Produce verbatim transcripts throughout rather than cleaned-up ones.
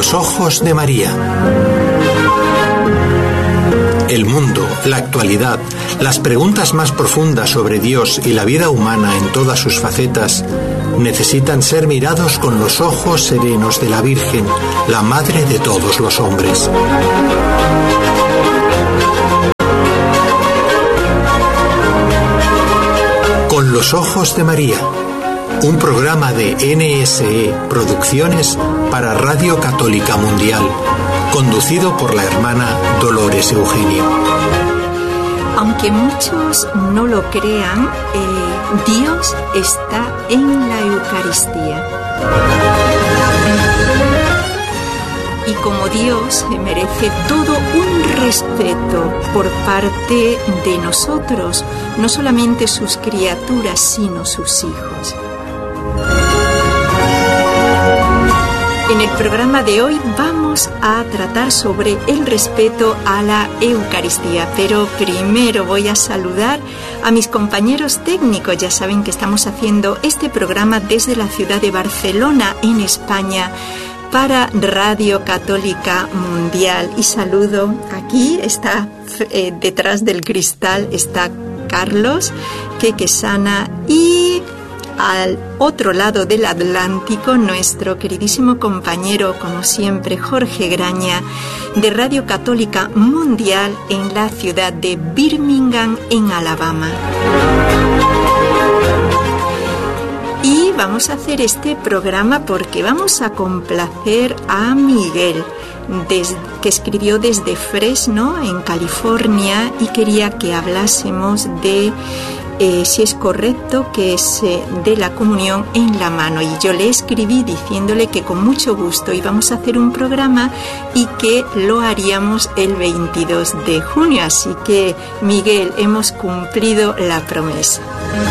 los ojos de María. El mundo, la actualidad, las preguntas más profundas sobre Dios y la vida humana en todas sus facetas necesitan ser mirados con los ojos serenos de la Virgen, la Madre de todos los hombres. Con los ojos de María, un programa de N S E Producciones para Radio Católica Mundial, conducido por la hermana Dolores Eugenio. Aunque muchos no lo crean, eh, Dios está en la Eucaristía. Y como Dios merece todo un respeto por parte de nosotros, no solamente sus criaturas, sino sus hijos. En el programa de hoy vamos a tratar sobre el respeto a la Eucaristía, pero primero voy a saludar a mis compañeros técnicos. Ya saben que estamos haciendo este programa desde la ciudad de Barcelona, en España, para Radio Católica Mundial. Y saludo, aquí está eh, detrás del cristal, está Carlos Quequesana, y al otro lado del Atlántico, nuestro queridísimo compañero, como siempre, Jorge Graña, de Radio Católica Mundial en la ciudad de Birmingham, en Alabama. Y vamos a hacer este programa porque vamos a complacer a Miguel, des, que escribió desde Fresno, en California, y quería que hablásemos de Eh, si es correcto que se dé la comunión en la mano. Y yo le escribí diciéndole que con mucho gusto íbamos a hacer un programa y que lo haríamos el veintidós de junio. Así que, Miguel, hemos cumplido la promesa.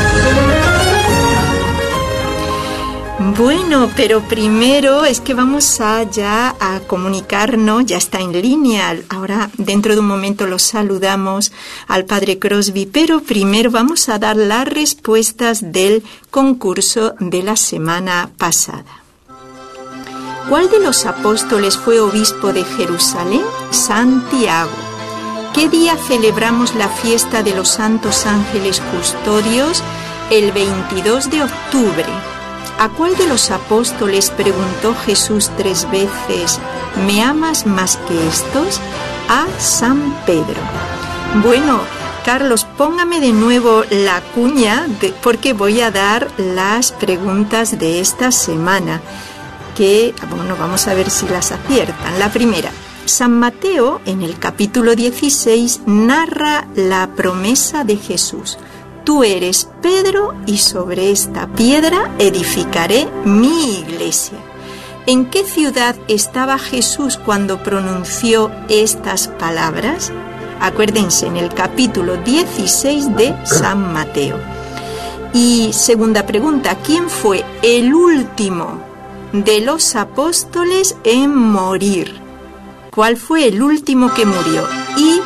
Bueno, pero primero es que vamos a ya a comunicarnos, ya está en línea. Ahora, dentro de un momento, lo saludamos al Padre Crosby, pero primero vamos a dar las respuestas del concurso de la semana pasada. ¿Cuál de los apóstoles fue obispo de Jerusalén? Santiago. ¿Qué día celebramos la fiesta de los santos ángeles custodios? El veintidós de octubre. ¿A cuál de los apóstoles preguntó Jesús tres veces, ¿me amas más que estos? A San Pedro. Bueno, Carlos, póngame de nuevo la cuña de, porque voy a dar las preguntas de esta semana, que, bueno, vamos a ver si las aciertan. La primera, San Mateo, en el capítulo dieciséis, narra la promesa de Jesús. Tú eres Pedro y sobre esta piedra edificaré mi iglesia. ¿En qué ciudad estaba Jesús cuando pronunció estas palabras? Acuérdense, en el capítulo dieciséis de San Mateo. Y segunda pregunta, ¿quién fue el último de los apóstoles en morir? ¿Cuál fue el último que murió? Y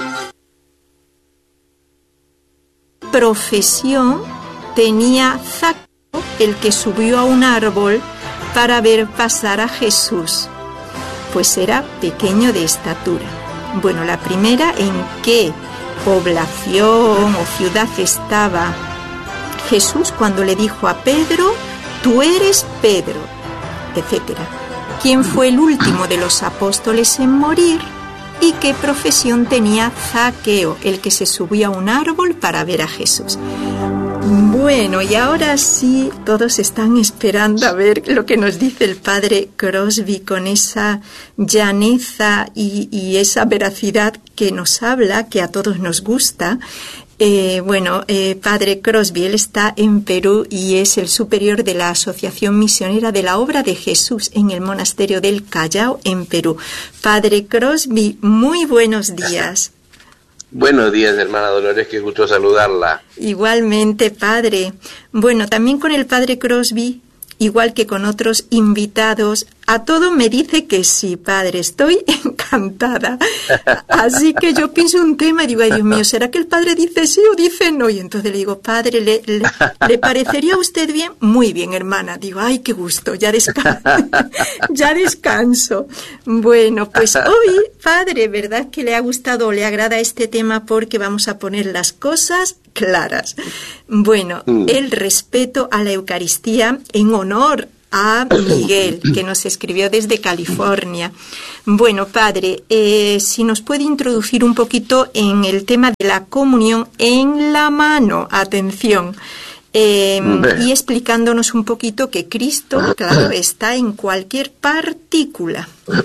profesión tenía Zaqueo, el que subió a un árbol para ver pasar a Jesús? Pues era pequeño de estatura. Bueno, la primera, ¿en qué población o ciudad estaba Jesús cuando le dijo a Pedro, tú eres Pedro, etcétera? ¿Quién fue el último de los apóstoles en morir? ¿Y qué profesión tenía Zaqueo, el que se subía a un árbol para ver a Jesús? Bueno, y ahora sí, todos están esperando a ver lo que nos dice el Padre Crosby con esa llaneza y, y esa veracidad que nos habla, que a todos nos gusta. Eh, bueno, eh, Padre Crosby, él está en Perú y es el superior de la Asociación Misionera de la Obra de Jesús en el Monasterio del Callao, en Perú. Padre Crosby, muy buenos días. Buenos días, hermana Dolores, qué gusto saludarla. Igualmente, Padre. Bueno, también con el Padre Crosby, igual que con otros invitados, a todo me dice que sí, padre, estoy encantada. Así que yo pienso un tema y digo, ay Dios mío, ¿será que el padre dice sí o dice no? Y entonces le digo, padre, ¿le, le, ¿le parecería a usted bien? Muy bien, hermana. Digo, ay, qué gusto, ya descanso. ya descanso. Bueno, pues hoy, padre, ¿verdad que le ha gustado o le agrada este tema? Porque vamos a poner las cosas claras. Bueno, mm. el respeto a la Eucaristía en honor a Miguel, que nos escribió desde California. Bueno, padre, eh, si nos puede introducir un poquito en el tema de la comunión en la mano, atención, eh, y explicándonos un poquito que Cristo, claro, está en cualquier partícula.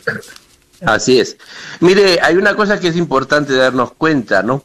Así es. Mire, hay una cosa que es importante darnos cuenta, ¿no?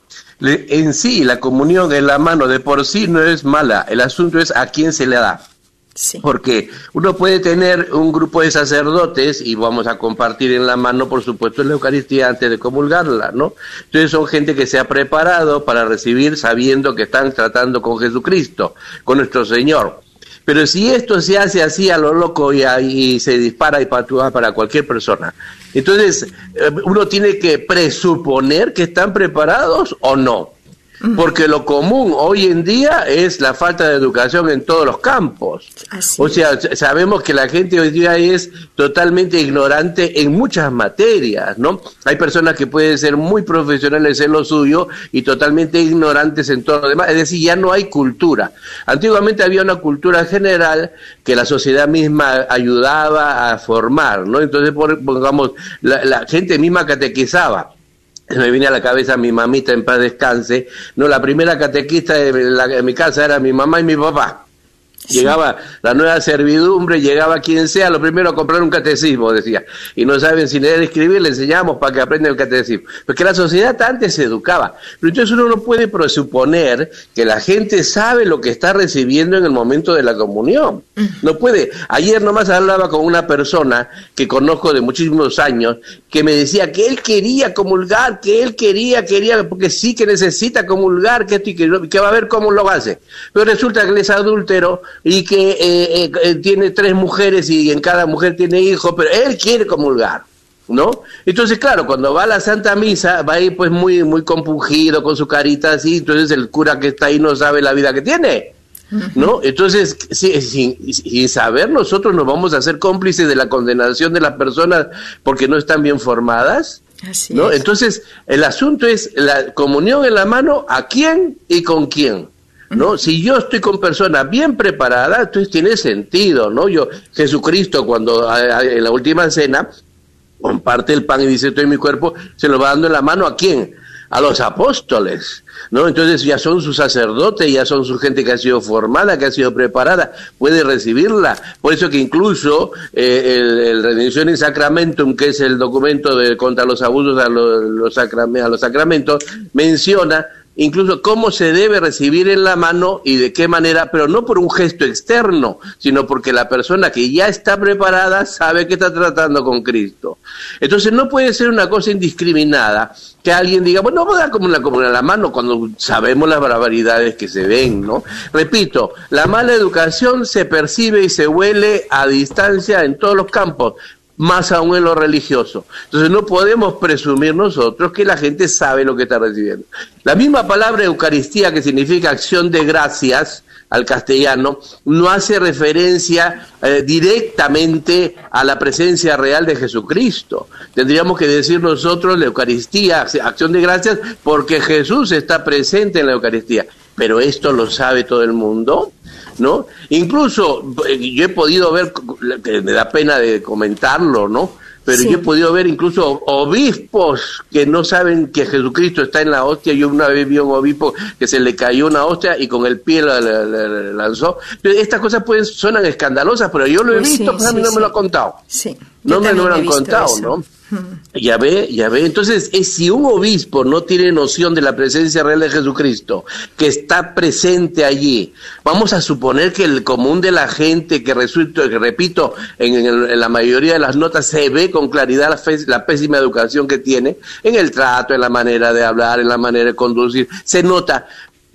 En sí, la comunión en la mano de por sí no es mala, el asunto es a quién se le da. Sí. Porque uno puede tener un grupo de sacerdotes y vamos a compartir en la mano, por supuesto, la Eucaristía antes de comulgarla, ¿no? Entonces son gente que se ha preparado para recibir sabiendo que están tratando con Jesucristo, con nuestro Señor. Pero si esto se hace así a lo loco y, y se dispara y patúa para cualquier persona, entonces uno tiene que presuponer que están preparados o no. Porque lo común hoy en día es la falta de educación en todos los campos. Así o sea, es. Sabemos que la gente hoy día es totalmente ignorante en muchas materias, ¿no? Hay personas que pueden ser muy profesionales en lo suyo y totalmente ignorantes en todo lo demás. Es decir, ya no hay cultura. Antiguamente había una cultura general que la sociedad misma ayudaba a formar, ¿no? Entonces, pongamos, la, la gente misma catequizaba. Me viene a la cabeza mi mamita, en paz descanse. No, la primera catequista de, la, de mi casa era mi mamá y mi papá. Sí. Llegaba la nueva servidumbre, llegaba quien sea, lo primero a comprar un catecismo, decía. Y no saben si leer y escribir, le enseñamos para que aprenda el catecismo. Porque la sociedad antes se educaba. Pero entonces uno no puede presuponer que la gente sabe lo que está recibiendo en el momento de la comunión. No puede. Ayer nomás hablaba con una persona que conozco de muchísimos años, que me decía que él quería comulgar, que él quería, quería, porque sí que necesita comulgar, que, esto y que, que va a ver cómo lo hace. Pero resulta que él es adúltero y que eh, eh, tiene tres mujeres y en cada mujer tiene hijos, pero él quiere comulgar, ¿no? Entonces, claro, cuando va a la Santa Misa, va ahí pues muy, muy compungido, con su carita así, entonces el cura que está ahí no sabe la vida que tiene, ¿no? Entonces, sin, sin, sin saber, nosotros nos vamos a hacer cómplices de la condenación de las personas porque no están bien formadas, Así ¿no? Es. Entonces, el asunto es la comunión en la mano, ¿a quién y con quién? ¿No? Si yo estoy con personas bien preparadas, entonces tiene sentido, ¿no? Yo, Jesucristo, cuando en la última cena comparte el pan y dice, esto es mi cuerpo, se lo va dando en la mano, ¿a quién? A los apóstoles, ¿no? Entonces ya son sus sacerdotes, ya son su gente que ha sido formada, que ha sido preparada, puede recibirla. Por eso que incluso eh, el, el Redemptionis Sacramentum, que es el documento de contra los abusos a los, los, sacramentos, a los sacramentos, menciona incluso cómo se debe recibir en la mano y de qué manera, pero no por un gesto externo, sino porque la persona que ya está preparada sabe que está tratando con Cristo. Entonces no puede ser una cosa indiscriminada que alguien diga, bueno, vamos a dar como una comunión en la mano cuando sabemos las barbaridades que se ven, ¿no? Repito, la mala educación se percibe y se huele a distancia en todos los campos, más aún en lo religioso. Entonces no podemos presumir nosotros que la gente sabe lo que está recibiendo. La misma palabra Eucaristía, que significa acción de gracias al castellano, no hace referencia eh, directamente a la presencia real de Jesucristo. Tendríamos que decir nosotros la Eucaristía, acción de gracias, porque Jesús está presente en la Eucaristía. Pero esto lo sabe todo el mundo, ¿no? Incluso yo he podido ver, que me da pena de comentarlo, ¿no? Pero sí. Yo he podido ver incluso obispos que no saben que Jesucristo está en la hostia. Yo una vez vi a un obispo que se le cayó una hostia y con el pie la, la, la, la lanzó. Estas cosas pueden suenan escandalosas, pero yo lo he pues visto, sí, pues a mí sí, no sí. me lo han contado. Sí. No me lo han contado, eso. ¿no? Ya ve, ya ve. Entonces, es, si un obispo no tiene noción de la presencia real de Jesucristo, que está presente allí, vamos a suponer que el común de la gente, que resulta, que repito, en, en, en la mayoría de las notas se ve con claridad la, fe, la pésima educación que tiene, en el trato, en la manera de hablar, en la manera de conducir, se nota.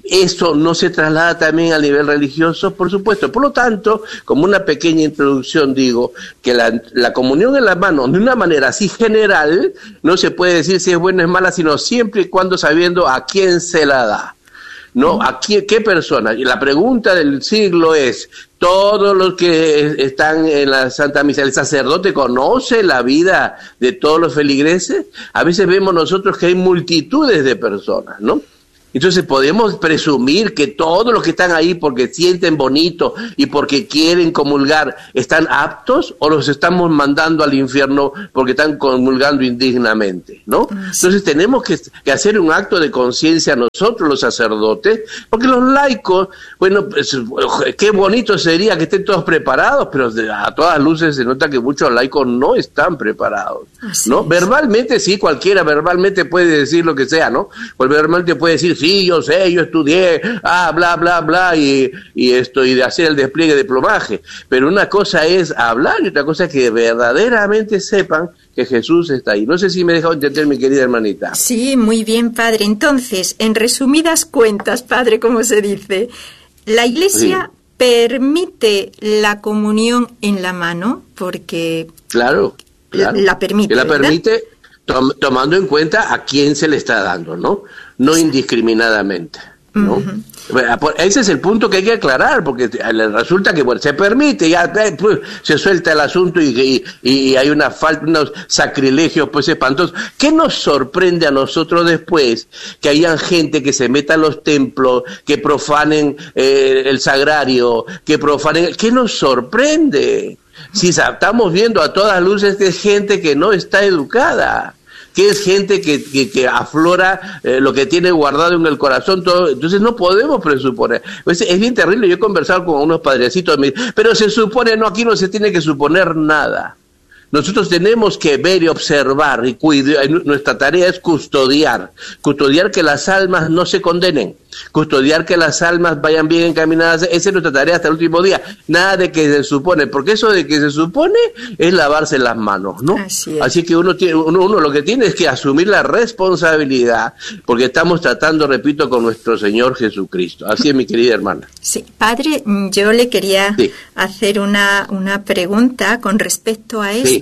¿Esto no se traslada también al nivel religioso? Por supuesto. Por lo tanto, como una pequeña introducción, digo que la, la comunión en la mano, de una manera así general, no se puede decir si es buena o es mala, sino siempre y cuando sabiendo a quién se la da. ¿No? ¿A qué, qué persona? Y la pregunta del siglo es, ¿todos los que están en la Santa Misa, el sacerdote conoce la vida de todos los feligreses? A veces vemos nosotros que hay multitudes de personas, ¿no? Entonces podemos presumir que todos los que están ahí porque sienten bonito y porque quieren comulgar están aptos, o los estamos mandando al infierno porque están comulgando indignamente, ¿no? Entonces tenemos que, que hacer un acto de conciencia nosotros los sacerdotes, porque los laicos, bueno, pues, qué bonito sería que estén todos preparados, pero a todas luces se nota que muchos laicos no están preparados, ¿no? Verbalmente sí, cualquiera verbalmente puede decir lo que sea, ¿no? Pues verbalmente puede decir, sí, yo sé, yo estudié, ah, bla, bla, bla, y, y esto, y de hacer el despliegue de plomaje. Pero una cosa es hablar y otra cosa es que verdaderamente sepan que Jesús está ahí. No sé si me he dejado entender, mi querida hermanita. Sí, muy bien, padre. Entonces, en resumidas cuentas, padre, como se dice, la Iglesia sí. permite la comunión en la mano, porque... Claro, claro. La, la permite, La ¿verdad? permite tom, tomando en cuenta a quién se le está dando, ¿no? No indiscriminadamente, ¿no? Uh-huh. Ese es el punto que hay que aclarar, porque resulta que bueno, se permite, ya pues, se suelta el asunto y, y, y hay una falta, unos sacrilegios pues espantosos. ¿Qué nos sorprende a nosotros después? Que hayan gente que se meta a los templos, que profanen eh, el sagrario, que profanen... ¿Qué nos sorprende? Si estamos viendo a todas luces que es gente que no está educada, que es gente que, que, que aflora eh, lo que tiene guardado en el corazón, todo. Entonces no podemos presuponer. Pues es bien terrible. Yo he conversado con unos padrecitos, pero se supone, no, aquí no se tiene que suponer nada. Nosotros tenemos que ver y observar, y cuidar. Nuestra tarea es custodiar, custodiar que las almas no se condenen, custodiar que las almas vayan bien encaminadas. Esa es nuestra tarea hasta el último día. Nada de que se supone, porque eso de que se supone es lavarse las manos, ¿no? Así, Así que uno tiene, uno, uno lo que tiene es que asumir la responsabilidad, porque estamos tratando, repito, con nuestro Señor Jesucristo. Así es, mi querida hermana. Sí, padre, yo le quería sí. hacer una, una pregunta con respecto a esto. Sí.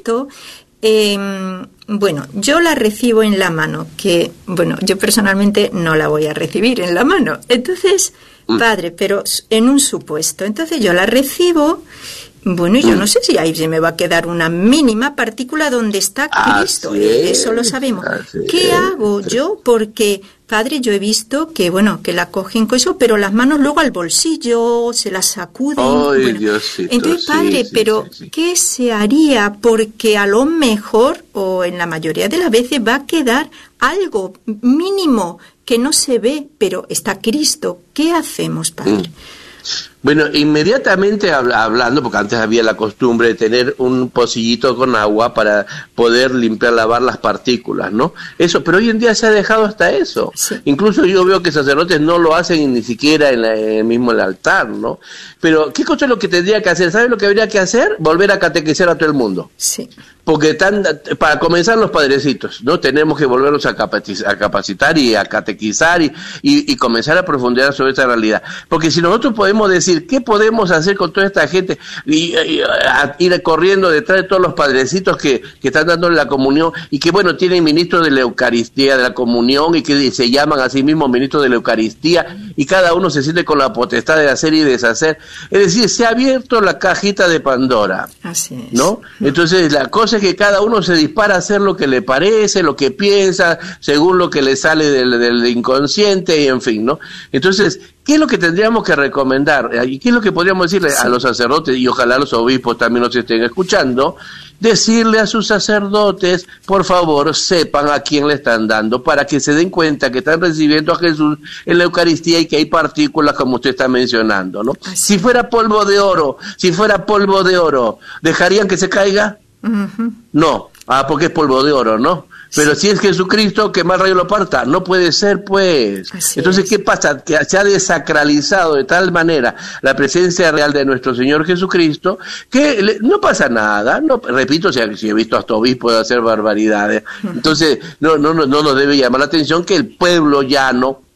Eh, bueno, yo la recibo en la mano, que, bueno, yo personalmente no la voy a recibir en la mano. Entonces, mm. padre, pero en un supuesto, entonces yo la recibo, bueno, yo mm. no sé si ahí se me va a quedar una mínima partícula donde está Cristo, así es, eso lo sabemos. ¿Qué es. hago yo? Porque... Padre, yo he visto que, bueno, que la cogen con eso, pero las manos luego al bolsillo, se las sacuden. Ay, bueno, Diosito, entonces, padre, sí, pero sí, sí. ¿qué se haría? Porque a lo mejor, o en la mayoría de las veces, va a quedar algo mínimo que no se ve, pero está Cristo. ¿Qué hacemos, padre? Mm. Bueno, inmediatamente hablando, porque antes había la costumbre de tener un pocillito con agua para poder limpiar, lavar las partículas, ¿no? Eso, pero hoy en día se ha dejado hasta eso. Sí. Incluso yo veo que sacerdotes no lo hacen ni siquiera en, la, en el mismo el altar, ¿no? Pero, ¿qué cosa es lo que tendría que hacer? ¿Sabes lo que habría que hacer? Volver a catequizar a todo el mundo. Sí. Porque están, para comenzar los padrecitos, ¿no? Tenemos que volverlos a capacitar, a capacitar y a catequizar y, y, y comenzar a profundizar sobre esta realidad. Porque si nosotros podemos decir, ¿qué podemos hacer con toda esta gente? Y, y a, ir corriendo detrás de todos los padrecitos que, que están dando la comunión y que, bueno, tienen ministros de la Eucaristía, de la comunión y que se llaman a sí mismos ministros de la Eucaristía y cada uno se siente con la potestad de hacer y deshacer. Es decir, se ha abierto la cajita de Pandora. Así es. ¿No? Entonces, la cosa es que cada uno se dispara a hacer lo que le parece, lo que piensa, según lo que le sale del, del inconsciente y en fin, ¿no? Entonces, ¿qué es lo que tendríamos que recomendar? ¿Y qué es lo que podríamos decirle sí. a los sacerdotes? Y ojalá los obispos también nos estén escuchando. Decirle a sus sacerdotes, por favor, sepan a quién le están dando, para que se den cuenta que están recibiendo a Jesús en la Eucaristía y que hay partículas como usted está mencionando, ¿no? Así. Si fuera polvo de oro, si fuera polvo de oro, ¿dejarían que se caiga? Uh-huh. No, ah, porque es polvo de oro, ¿no? Pero sí. si es Jesucristo, que más rayo lo parta. No puede ser, pues. Así Entonces, es. ¿qué pasa? Que se ha desacralizado de tal manera la presencia real de nuestro Señor Jesucristo que le, no pasa nada. No, repito, si, si he visto hasta obispos hacer barbaridades. Entonces, no, no, no, no nos debe llamar la atención que el pueblo llano,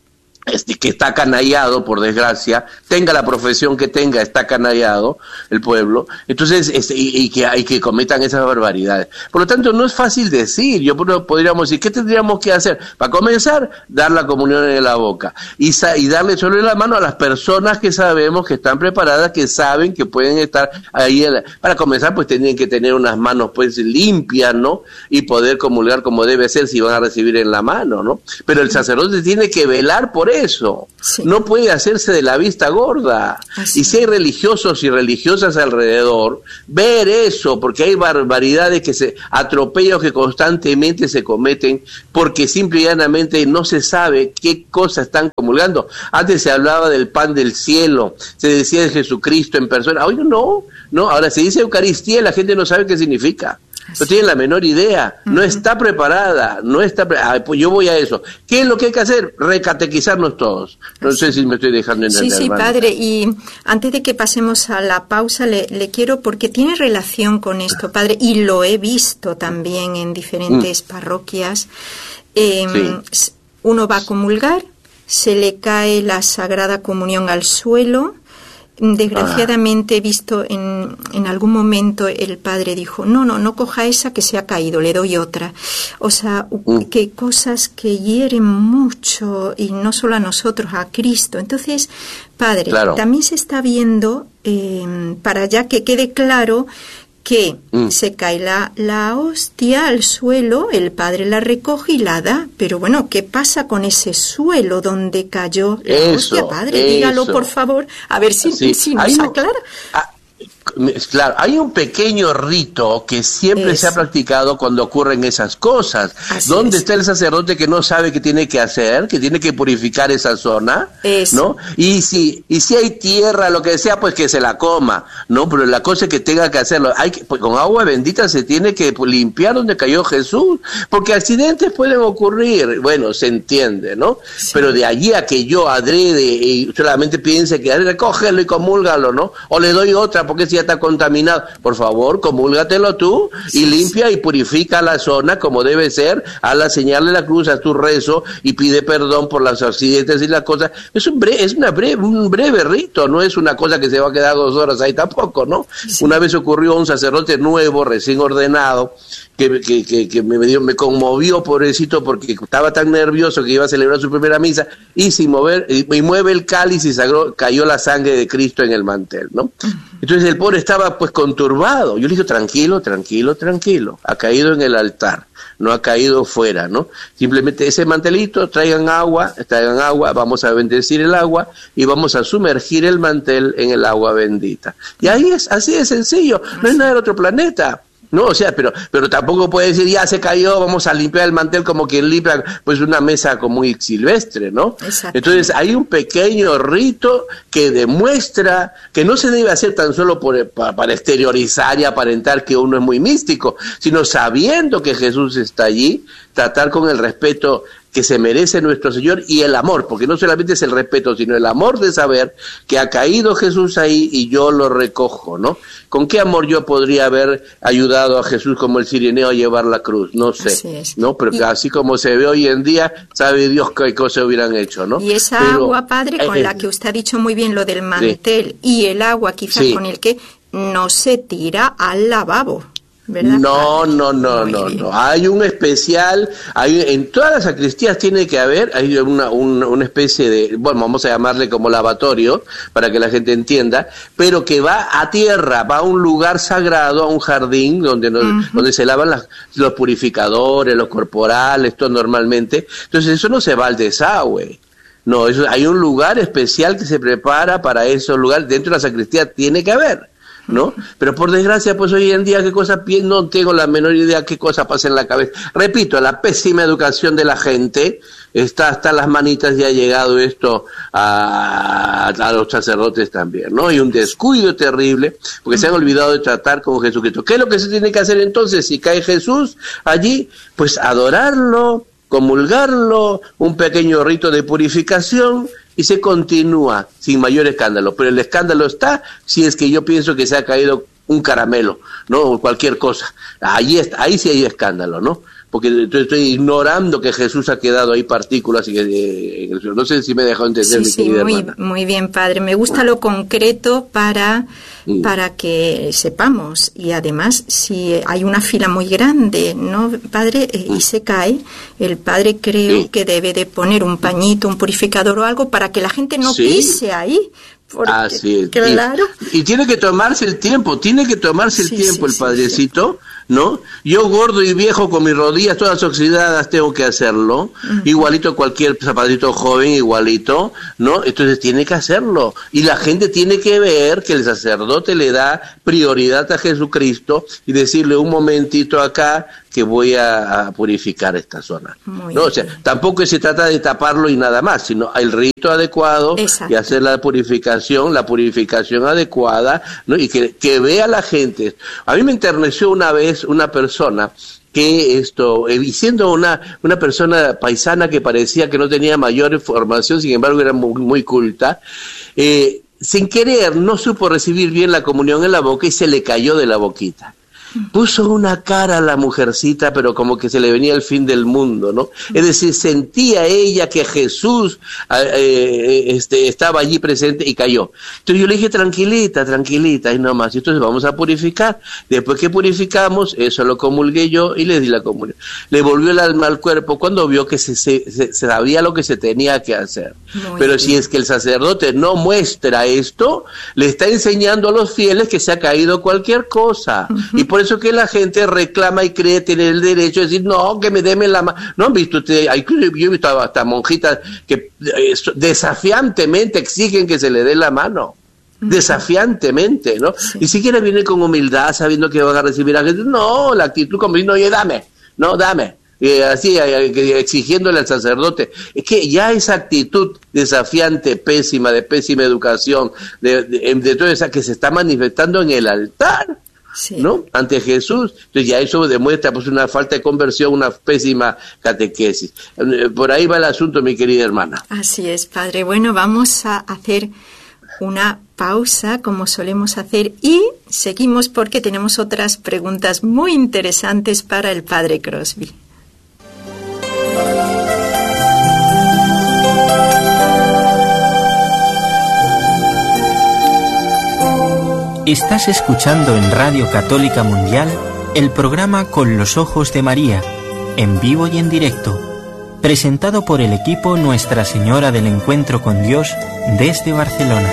Este, que está canallado, por desgracia, tenga la profesión que tenga, está canallado el pueblo, entonces, este, y, y, que, y que cometan esas barbaridades. Por lo tanto, no es fácil decir, yo podríamos decir, ¿qué tendríamos que hacer? Para comenzar, dar la comunión en la boca, y, y darle sobre la mano a las personas que sabemos que están preparadas, que saben que pueden estar ahí. La, para comenzar, pues tienen que tener unas manos pues limpias, ¿no? Y poder comulgar como debe ser si van a recibir en la mano, ¿no? Pero el sacerdote tiene que velar por eso, sí. No puede hacerse de la vista gorda. Así. Y si hay religiosos y religiosas alrededor, ver eso, porque hay barbaridades que se, atropellos que constantemente se cometen, porque simple y llanamente no se sabe qué cosas están comulgando. Antes se hablaba del pan del cielo, se decía de Jesucristo en persona, hoy no, no, ahora se dice Eucaristía y la gente no sabe qué significa. No tiene la menor idea, no está preparada, no está pre ah, pues yo voy a eso. ¿Qué es lo que hay que hacer? Recatequizarnos todos. No sé si me estoy dejando entender. Sí, sí, hermano. Padre, y antes de que pasemos a la pausa, le, le quiero, porque tiene relación con esto, Padre, y lo he visto también en diferentes mm. parroquias. Eh, sí. Uno va a comulgar, se le cae la Sagrada Comunión al suelo. Desgraciadamente he visto en, en algún momento el padre dijo, no, no, no coja esa que se ha caído, le doy otra. O sea, mm. que cosas que hieren mucho, y no solo a nosotros, a Cristo. Entonces, padre, claro. También se está viendo, eh, para ya que quede claro, que mm. se cae la, la hostia al suelo, el padre la recoge y la da. Pero bueno, ¿qué pasa con ese suelo donde cayó la eso, hostia, padre? Eso. Dígalo, por favor, a ver si, sí. si nos aclara. Ah, claro, hay un pequeño rito que siempre eso. se ha practicado cuando ocurren esas cosas. Así ¿Dónde es. está el sacerdote que no sabe qué tiene que hacer, que tiene que purificar esa zona? Eso. ¿No? Y si y si hay tierra, lo que sea, pues que se la coma, ¿no? Pero la cosa es que tenga que hacerlo. Hay que, pues, con agua bendita se tiene que pues, limpiar donde cayó Jesús, porque accidentes pueden ocurrir. Bueno, se entiende, ¿no? Sí. Pero de allí a que yo adrede y solamente piense que recógelo y comúlgalo, ¿no? O le doy otra porque si ya está contaminado, por favor, comúlgatelo tú y limpia y purifica la zona como debe ser, a la señal de la cruz, haz tu rezo y pide perdón por los accidentes y las cosas. Es un breve, es una breve, un breve rito, no es una cosa que se va a quedar dos horas ahí tampoco, ¿no? Sí. Una vez ocurrió un sacerdote nuevo, recién ordenado, que, que, que, que me, dio, me conmovió, pobrecito, porque estaba tan nervioso que iba a celebrar su primera misa, y sin mover, y, y mueve el cáliz y sagró, cayó la sangre de Cristo en el mantel, ¿no? Entonces el pobre estaba pues conturbado. Yo le dije, tranquilo, tranquilo, tranquilo, ha caído en el altar, no ha caído fuera, ¿no? Simplemente ese mantelito, traigan agua, traigan agua, vamos a bendecir el agua y vamos a sumergir el mantel en el agua bendita. Y ahí es, así de sencillo, no es nada del otro planeta. No, o sea, pero pero tampoco puede decir, ya se cayó, vamos a limpiar el mantel como quien limpia pues una mesa como muy silvestre, ¿no? Entonces hay un pequeño rito que demuestra que no se debe hacer tan solo por, para, para exteriorizar y aparentar que uno es muy místico, sino sabiendo que Jesús está allí, tratar con el respeto que se merece nuestro Señor y el amor, porque no solamente es el respeto, sino el amor de saber que ha caído Jesús ahí y yo lo recojo, ¿no? ¿Con qué amor yo podría haber ayudado a Jesús como el cirineo a llevar la cruz? No sé, ¿no? Pero y, así como se ve hoy en día, sabe Dios qué cosas hubieran hecho, ¿no? Y esa Pero, agua, Padre, con eh, la que usted ha dicho muy bien lo del mantel, sí. y el agua quizás sí. con el que no se tira al lavabo. ¿verdad? No, no, no, no, no. Hay un especial, hay en todas las sacristías tiene que haber, hay una, una, una especie de, bueno, vamos a llamarle como lavatorio, para que la gente entienda, pero que va a tierra, va a un lugar sagrado, a un jardín donde, nos, uh-huh. donde se lavan las, los purificadores, los corporales, todo normalmente. Entonces eso no se va al desagüe. No, eso, hay un lugar especial que se prepara para esos lugares, dentro de la sacristía tiene que haber, ¿no? Pero por desgracia, pues hoy en día, qué cosa pienso, no tengo la menor idea qué cosa pasa en la cabeza. Repito, la pésima educación de la gente, está hasta las manitas y ha llegado esto a, a los sacerdotes también, ¿no? Y un descuido terrible, porque se han olvidado de tratar con Jesucristo. ¿Qué es lo que se tiene que hacer entonces? Si cae Jesús allí, pues adorarlo, comulgarlo, un pequeño rito de purificación y se continúa sin mayor escándalo. Pero el escándalo está si es que yo pienso que se ha caído un caramelo, ¿no? O cualquier cosa. Ahí está, ahí sí hay escándalo, ¿no? porque estoy ignorando que Jesús ha quedado ahí partículas y que eh, no sé si me dejó entender. Sí, mi sí, querida muy, hermana. muy bien, padre. Me gusta lo concreto para, mm. para que sepamos, y además si hay una fila muy grande, ¿no, padre? Eh, y se cae, el padre creo sí. que debe de poner un pañito, un purificador o algo para que la gente no sí. pise ahí. Porque, Así es. Claro. Y, y tiene que tomarse el tiempo, tiene que tomarse el sí, tiempo sí, el padrecito, sí. ¿no? Yo gordo y viejo con mis rodillas todas oxidadas tengo que hacerlo, uh-huh. igualito cualquier zapatito joven, igualito, ¿no? Entonces tiene que hacerlo. Y la gente tiene que ver que el sacerdote le da prioridad a Jesucristo y decirle un momentito acá que voy a, a purificar esta zona. Muy ¿no? O sea, tampoco se trata de taparlo y nada más, sino el rito adecuado Exacto. y hacer la purificación, la purificación adecuada, ¿no? Y que, que vea la gente. A mí me enterneció una vez una persona que esto, eh, siendo una, una persona paisana que parecía que no tenía mayor formación, sin embargo era muy, muy culta, eh, sin querer no supo recibir bien la comunión en la boca y se le cayó de la boquita. Puso una cara a la mujercita, pero como que se le venía el fin del mundo, ¿no? Es decir, sentía ella que Jesús eh, este, estaba allí presente y cayó. Entonces yo le dije, tranquilita, tranquilita, y nomás, entonces vamos a purificar. Después que purificamos, eso lo comulgué yo y le di la comunión. Le volvió el alma al cuerpo cuando vio que se, se, se sabía lo que se tenía que hacer. Muy pero bien. Si es que el sacerdote no muestra esto, le está enseñando a los fieles que se ha caído cualquier cosa. Uh-huh. Y por Por eso que la gente reclama y cree tener el derecho de decir, no, que me deme la mano. ¿No han visto ustedes? Yo he visto hasta monjitas que eh, desafiantemente exigen que se le dé la mano. Uh-huh. Desafiantemente, ¿no? Sí. Ni siquiera vienen con humildad sabiendo que van a recibir a Jesús. No, la actitud como diciendo, oye, dame, no, dame. Eh, así, eh, exigiéndole al sacerdote. Es que ya esa actitud desafiante, pésima, de pésima educación, de, de, de toda esa que se está manifestando en el altar. Sí. ¿No? Ante Jesús, entonces ya eso demuestra pues una falta de conversión, una pésima catequesis. Por ahí va el asunto, mi querida hermana. Así es, padre. Bueno, vamos a hacer una pausa, como solemos hacer, y seguimos porque tenemos otras preguntas muy interesantes para el padre Crosby. Estás escuchando en Radio Católica Mundial el programa Con los Ojos de María, en vivo y en directo, presentado por el equipo Nuestra Señora del Encuentro con Dios desde Barcelona.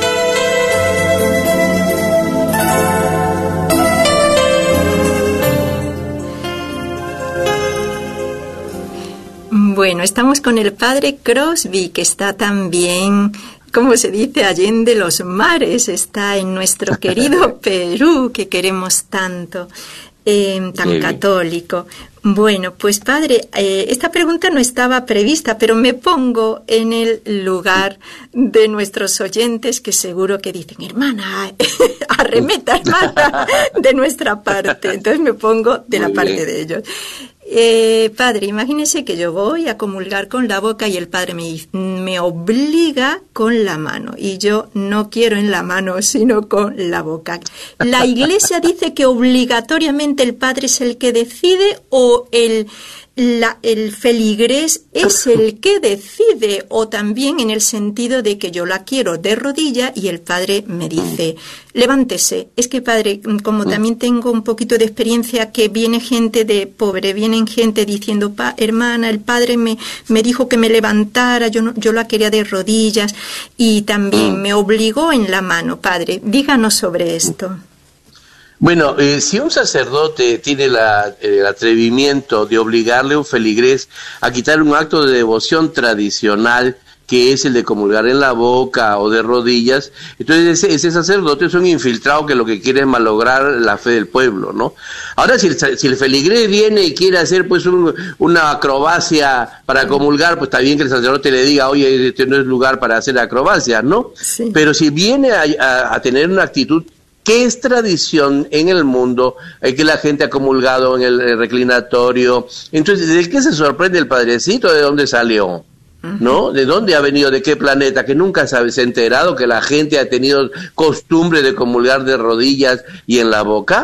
Bueno, estamos con el padre Crosby, que está también, como se dice, allende los mares, está en nuestro querido Perú, que queremos tanto, eh, tan sí. católico. Bueno, pues padre, eh, esta pregunta no estaba prevista, pero me pongo en el lugar de nuestros oyentes que seguro que dicen, hermana, arremeta, hermana, de nuestra parte. Entonces me pongo de la parte de ellos. Eh, padre, imagínese que yo voy a comulgar con la boca y el padre me, me obliga con la mano, y yo no quiero en la mano sino con la boca. ¿La Iglesia dice que obligatoriamente el padre es el que decide, o el, la, el feligrés es el que decide, o también en el sentido de que yo la quiero de rodilla y el padre me dice, levántese? Es que, padre, como también tengo un poquito de experiencia, que viene gente de pobre, vienen gente diciendo, pa, hermana, el padre me, me dijo que me levantara, yo, no, yo la quería de rodillas, y también me obligó en la mano. Padre, díganos sobre esto. Bueno, eh, si un sacerdote tiene la, el atrevimiento de obligarle a un feligrés a quitar un acto de devoción tradicional, que es el de comulgar en la boca o de rodillas, entonces ese, ese sacerdote es un infiltrado que lo que quiere es malograr la fe del pueblo, ¿no? Ahora, si el, si el feligrés viene y quiere hacer pues un, una acrobacia para comulgar, pues está bien que el sacerdote le diga, oye, este no es lugar para hacer acrobacias, ¿no? Sí. Pero si viene a, a, a tener una actitud que es tradición en el mundo, eh, que la gente ha comulgado en el, el reclinatorio, entonces, ¿de qué se sorprende el padrecito? ¿De dónde salió? ¿No? ¿De dónde ha venido? ¿De qué planeta? Que nunca se ha enterado que la gente ha tenido costumbre de comulgar de rodillas y en la boca.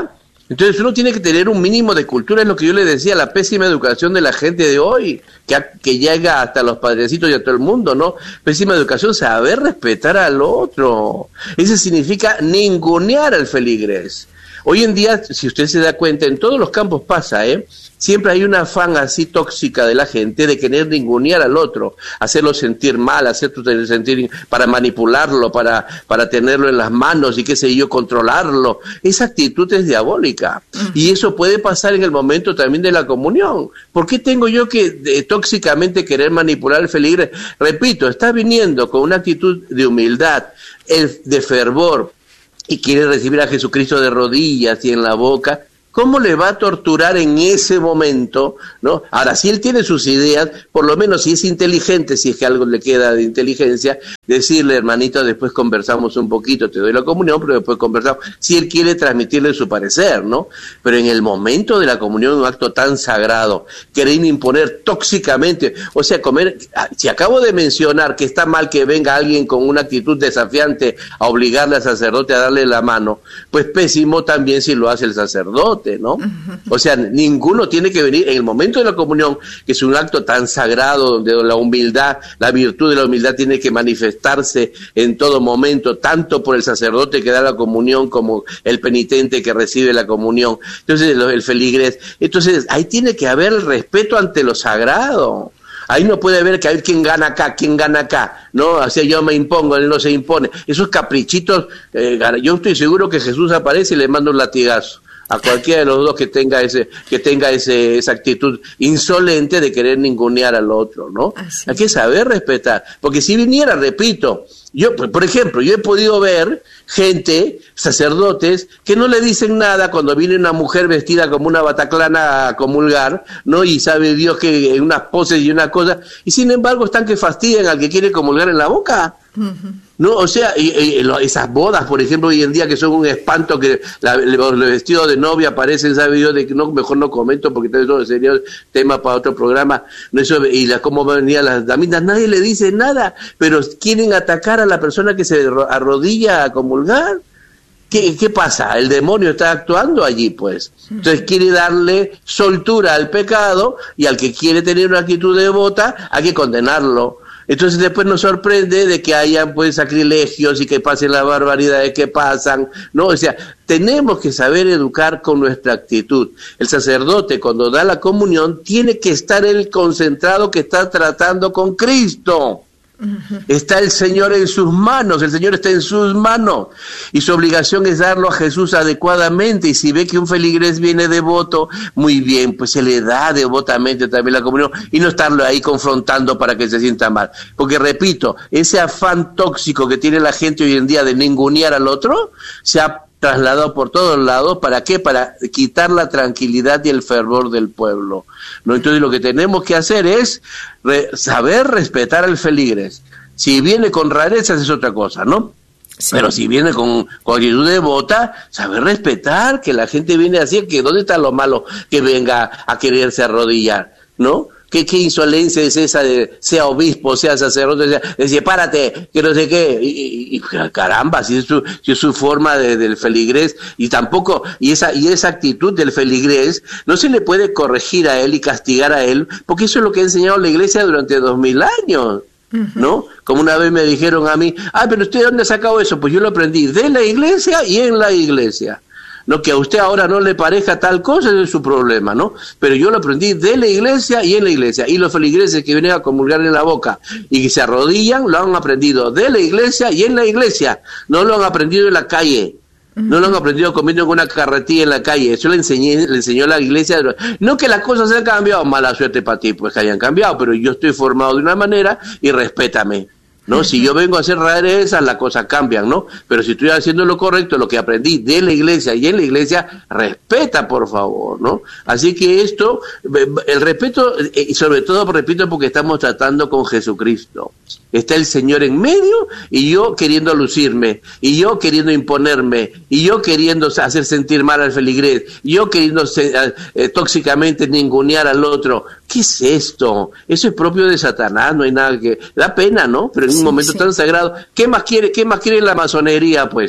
Entonces uno tiene que tener un mínimo de cultura, es lo que yo le decía, la pésima educación de la gente de hoy, que, ha, que llega hasta los padrecitos y a todo el mundo, ¿no? Pésima educación, saber respetar al otro. Eso significa ningunear al feligrés. Hoy en día, si usted se da cuenta, en todos los campos pasa, ¿eh? Siempre hay una afán así tóxica de la gente de querer ningunear al otro, hacerlo sentir mal, hacerlo sentir para manipularlo, para, para tenerlo en las manos y qué sé yo, controlarlo. Esa actitud es diabólica. Y eso puede pasar en el momento también de la comunión. ¿Por qué tengo yo que de, tóxicamente querer manipular al feligrés? Repito, está viniendo con una actitud de humildad, el, de fervor, y quiere recibir a Jesucristo de rodillas y en la boca. ¿Cómo le va a torturar en ese momento, no? Ahora, si él tiene sus ideas, por lo menos si es inteligente, si es que algo le queda de inteligencia, decirle, hermanito, después conversamos un poquito, te doy la comunión, pero después conversamos. Si él quiere transmitirle su parecer, ¿no? Pero en el momento de la comunión, un acto tan sagrado, querer imponer tóxicamente, o sea, comer, si acabo de mencionar que está mal que venga alguien con una actitud desafiante a obligarle al sacerdote a darle la mano, pues pésimo también si lo hace el sacerdote, ¿no? O sea, ninguno tiene que venir en el momento de la comunión, que es un acto tan sagrado, donde la humildad, la virtud de la humildad tiene que manifestarse en todo momento, tanto por el sacerdote que da la comunión como el penitente que recibe la comunión. Entonces, el feligrés. Entonces, ahí tiene que haber el respeto ante lo sagrado. Ahí no puede haber que hay quién gana acá, quién gana acá, ¿no? O sea, yo me impongo, él no se impone. Esos caprichitos, eh, yo estoy seguro que Jesús aparece y le manda un latigazo a cualquiera de los dos que tenga ese, que tenga ese, esa actitud insolente de querer ningunear al otro, ¿no? Así. Hay que saber respetar, porque si viniera, repito, yo, por ejemplo, yo he podido ver gente, sacerdotes, que no le dicen nada cuando viene una mujer vestida como una bataclana a comulgar, ¿no? Y sabe Dios que en unas poses y una cosa, y sin embargo están que fastidian al que quiere comulgar en la boca. Uh-huh. No, o sea, y, y, esas bodas, por ejemplo, hoy en día que son un espanto, que la, los vestidos de novia parecen, sabe Dios, de que no, mejor no comento porque eso sería tema para otro programa, no eso, y la, cómo venían las damitas, nadie le dice nada, pero quieren atacar a la persona que se arrodilla a comulgar. ¿Qué, ¿Qué pasa? El demonio está actuando allí, pues. Entonces quiere darle soltura al pecado, y al que quiere tener una actitud devota hay que condenarlo. Entonces después nos sorprende de que hayan pues sacrilegios y que pasen las barbaridades que pasan, ¿no? O sea, tenemos que saber educar con nuestra actitud. El sacerdote, cuando da la comunión, tiene que estar él concentrado que está tratando con Cristo. Uh-huh. Está el Señor en sus manos, el Señor está en sus manos, y su obligación es darlo a Jesús adecuadamente, y si ve que un feligrés viene devoto, muy bien, pues se le da devotamente también la comunión, y no estarlo ahí confrontando para que se sienta mal, porque repito, ese afán tóxico que tiene la gente hoy en día de ningunear al otro, se ha trasladado por todos lados. ¿Para qué? Para quitar la tranquilidad y el fervor del pueblo, ¿no? Entonces lo que tenemos que hacer es re- saber respetar al feligrés. Si viene con rarezas es otra cosa, ¿no? Sí. Pero si viene con, con actitud devota, saber respetar, que la gente viene así, que ¿dónde está lo malo que venga a quererse arrodillar, ¿no? ¿Qué, qué insolencia es esa de sea obispo, sea sacerdote, sea, decir, párate, que no sé qué, y, y, y caramba, si es su, si es su forma de, del feligrés, y tampoco, y esa, y esa actitud del feligrés, no se le puede corregir a él y castigar a él, porque eso es lo que ha enseñado la iglesia durante dos mil años. ¿No? Como una vez me dijeron a mí, ah, pero ¿usted dónde ha sacado eso? Pues yo lo aprendí de la iglesia y en la iglesia. No, que a usted ahora no le parezca tal cosa, ese es su problema, ¿no? Pero yo lo aprendí de la iglesia y en la iglesia. Y los feligreses que vienen a comulgar en la boca y que se arrodillan, lo han aprendido de la iglesia y en la iglesia. No lo han aprendido en la calle. No lo han aprendido comiendo en una carretilla en la calle. Eso le enseñé, le enseñó la iglesia. No que las cosas han cambiado, mala suerte para ti, pues que hayan cambiado, pero yo estoy formado de una manera y respétame, ¿no? Si yo vengo a hacer rarezas, las cosas cambian, ¿no? Pero si estoy haciendo lo correcto, lo que aprendí de la iglesia y en la iglesia, respeta, por favor, ¿no? Así que esto, el respeto, y sobre todo, repito, porque estamos tratando con Jesucristo. Está el Señor en medio y yo queriendo lucirme, y yo queriendo imponerme, y yo queriendo hacer sentir mal al feligrés, y yo queriendo eh, tóxicamente ningunear al otro. ¿Qué es esto? Eso es propio de Satanás, no hay nada que... Da pena, ¿no? Pero en un sí, momento sí. tan sagrado, ¿qué más quiere, qué más quiere la masonería, pues?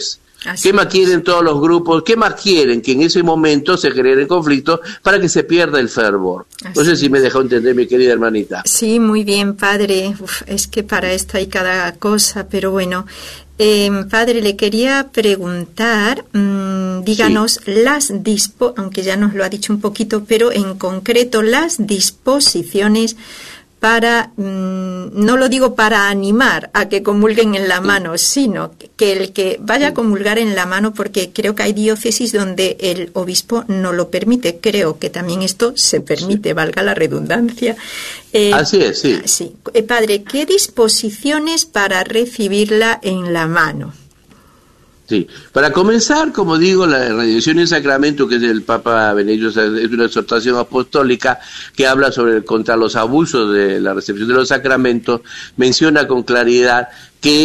Así ¿Qué más es. quieren todos los grupos? ¿Qué más quieren? Que en ese momento se genere conflicto para que se pierda el fervor. Así No sé si es. me dejó entender, mi querida hermanita. Sí, muy bien, padre. Uf, es que para esto hay cada cosa, pero bueno. Eh, padre, le quería preguntar, mmm, díganos sí. las dispo, aunque ya nos lo ha dicho un poquito, pero en concreto las disposiciones para, mmm, no lo digo para animar a que comulguen en la mano, sino que el que vaya a comulgar en la mano, porque creo que hay diócesis donde el obispo no lo permite. Creo que también esto se permite, sí. valga la redundancia. Eh, Así es, sí. sí. Eh, padre, ¿qué disposiciones para recibirla en la mano? Sí, para comenzar, como digo, la redención y el sacramento, que es del Papa Benedicto, es una exhortación apostólica que habla sobre contra los abusos de la recepción de los sacramentos, menciona con claridad que